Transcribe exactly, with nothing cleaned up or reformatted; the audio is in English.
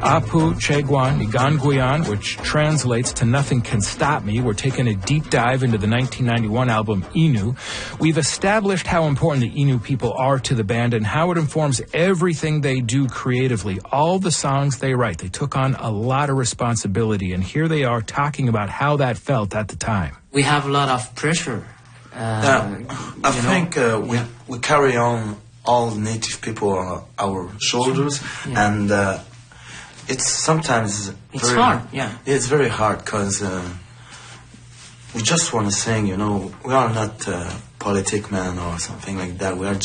Apu Chegwan Iganguyan, which translates to Nothing Can Stop Me. We're taking a deep dive into the nineteen ninety-one album Innu. We've established how important the Innu people are to the band and how it informs everything they do creatively. All the songs they write, they took on a lot of responsibility, and here they are talking about how that felt at the time. We have a lot of pressure. Uh, yeah, I think uh, we, yeah. we carry on all native people on our shoulders, yeah. and uh, it's sometimes it's very hard. Yeah, it's very hard because uh, we just want to sing. You know, we are not uh, politic men or something like that. We are